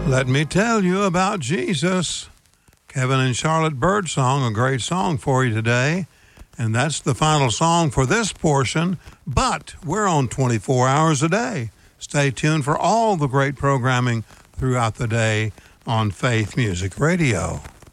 Let me tell you about Jesus. Kevin and Charlotte Birdsong, a great song for you today. And that's the final song for this portion, but we're on 24 hours a day. Stay tuned for all the great programming throughout the day on Faith Music Radio.